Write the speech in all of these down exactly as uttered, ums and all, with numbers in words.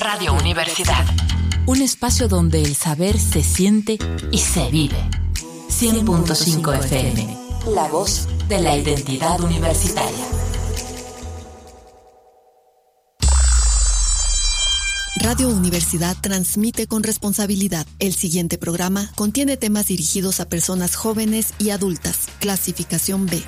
Radio Universidad. Un espacio donde el saber se siente y se vive. cien punto cinco F M. La voz de la identidad universitaria. Radio Universidad transmite con responsabilidad. El siguiente programa contiene temas dirigidos a personas jóvenes y adultas. Clasificación B.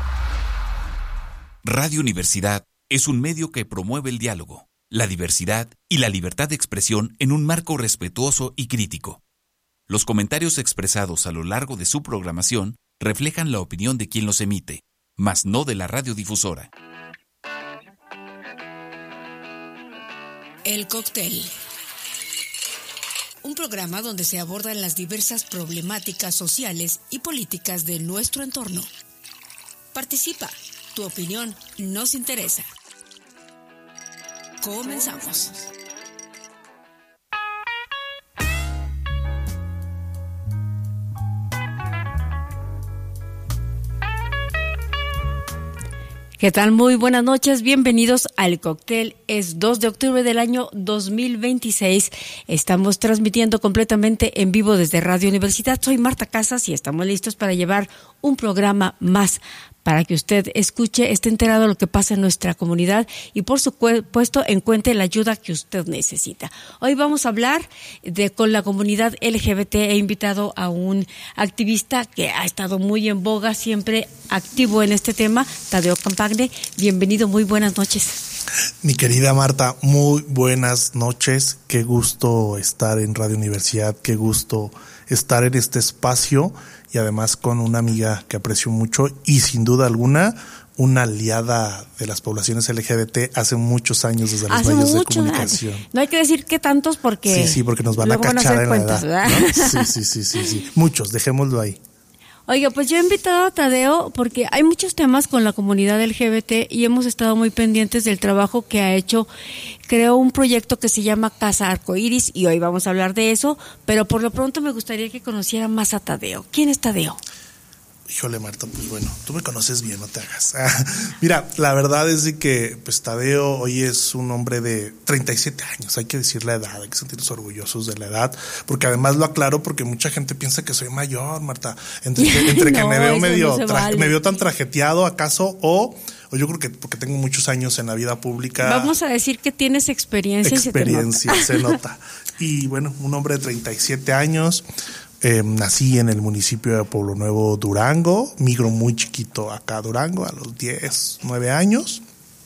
Radio Universidad es un medio que promueve el diálogo, la diversidad y la libertad de expresión en un marco respetuoso y crítico. Los comentarios expresados a lo largo de su programación reflejan la opinión de quien los emite, mas no de la radiodifusora. El Cóctel. Un programa donde se abordan las diversas problemáticas sociales y políticas de nuestro entorno. Participa. Tu opinión nos interesa. Comenzamos. ¿Qué tal? Muy buenas noches, bienvenidos al Cóctel. Es dos de octubre del año dos mil veintiséis. Estamos transmitiendo completamente en vivo desde Radio Universidad. Soy Marta Casas y estamos listos para llevar un programa más para que usted escuche, esté enterado de lo que pasa en nuestra comunidad y por supuesto encuentre la ayuda que usted necesita. Hoy vamos a hablar de con la comunidad L G B T. He invitado a un activista que ha estado muy en boga, siempre activo en este tema, Tadeo Campagne. Bienvenido, muy buenas noches. Mi querida Marta, muy buenas noches. Qué gusto estar en Radio Universidad, qué gusto estar en este espacio y además con una amiga que aprecio mucho y sin duda alguna una aliada de las poblaciones L G B T hace muchos años desde los hace medios mucho, de comunicación. No hay que decir que tantos porque sí, sí, porque nos van a cachar van a en cuentas, la edad, ¿no? Sí, sí, sí, sí, sí. Muchos, dejémoslo ahí. Oiga, pues yo he invitado a Tadeo porque hay muchos temas con la comunidad L G B T y hemos estado muy pendientes del trabajo que ha hecho. Creó un proyecto que se llama Casa Arcoíris y hoy vamos a hablar de eso, pero por lo pronto me gustaría que conociera más a Tadeo. ¿Quién es Tadeo? Híjole, Marta, pues bueno, tú me conoces bien, no te hagas. Mira, la verdad es de que pues Tadeo hoy es un hombre de treinta y siete años, hay que decir la edad, hay que sentirnos orgullosos de la edad, porque además lo aclaro porque mucha gente piensa que soy mayor, Marta, entre que, entre no, que me veo medio, no tra- vale. me veo tan trajeteado acaso o... o yo creo que porque tengo muchos años en la vida pública. Vamos a decir que tienes experiencia. Experiencia, y se, te nota. se nota. Y bueno, un hombre de treinta y siete años. Eh, nací en el municipio de Pueblo Nuevo, Durango. Migro muy chiquito acá a Durango, a los diez, nueve años,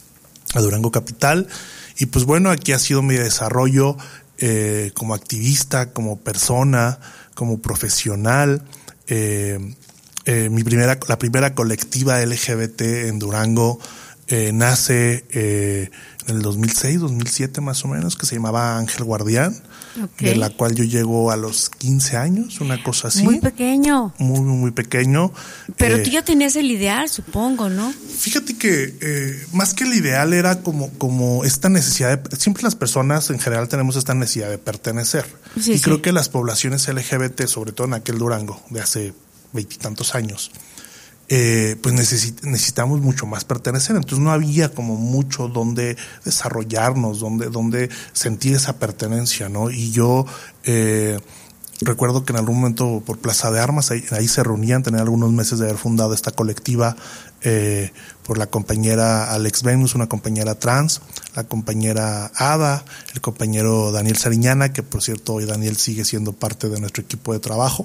a Durango capital. Y pues bueno, aquí ha sido mi desarrollo eh, como activista, como persona, como profesional. Eh, eh, mi primera, la primera colectiva L G B T en Durango eh, nace eh, en el dos mil seis, dos mil siete más o menos, que se llamaba Ángel Guardián. Okay. De la cual yo llego a los quince años, una cosa así. Muy pequeño. Muy, muy, muy pequeño. Pero eh, tú ya tenías el ideal, supongo, ¿no? Fíjate que eh, más que el ideal era como, como esta necesidad de... Siempre las personas en general tenemos esta necesidad de pertenecer. Sí, y sí. Creo que las poblaciones L G B T, sobre todo en aquel Durango de hace veintitantos años, Eh, pues necesit- necesitamos mucho más pertenecer, entonces no había como mucho donde desarrollarnos, donde, donde sentir esa pertenencia, ¿no? Y yo eh, recuerdo que en algún momento por Plaza de Armas, ahí, ahí se reunían, tenían algunos meses de haber fundado esta colectiva eh, por la compañera Alex Venus, una compañera trans, la compañera Ada, el compañero Daniel Sariñana, que por cierto hoy Daniel sigue siendo parte de nuestro equipo de trabajo.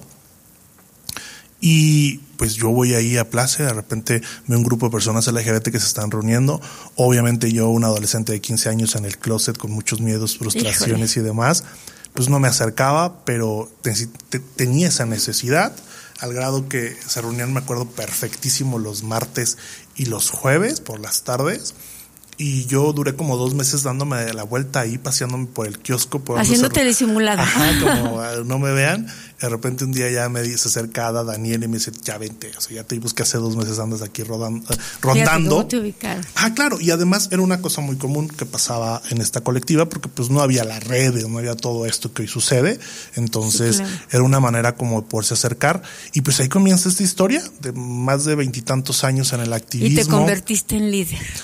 Y pues yo voy ahí a Plaza, de repente veo un grupo de personas L G B T que se están reuniendo. Obviamente yo, un adolescente de quince años en el closet con muchos miedos, frustraciones Híjole. y demás, pues no me acercaba, pero te, te, tenía esa necesidad, al grado que se reunían, me acuerdo perfectísimo, los martes y los jueves por las tardes. Y yo duré como dos meses dándome la vuelta ahí, paseándome por el kiosco. Por Haciéndote ser... disimulada. Ajá, como uh, no me vean. De repente un día ya me se acerca Ada, Daniel, y me dice, ya vente. O sea, ya te vimos que hace dos meses andas aquí rodando, uh, rondando. ¿Cómo te ubicaron? Ah, claro. Y además era una cosa muy común que pasaba en esta colectiva, porque pues no había las redes, no había todo esto que hoy sucede. Entonces, sí, claro. Era una manera como de poderse acercar. Y pues ahí comienza esta historia de más de veintitantos años en el activismo. Y te convertiste en líder.